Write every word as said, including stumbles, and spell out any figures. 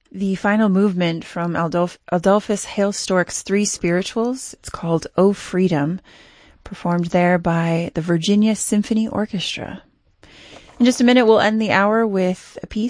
the final movement from Adolf- Adolphus Hailstork's Three Spirituals. It's called "O Freedom," performed there by the Virginia Symphony Orchestra. In just a minute, we'll end the hour with a piece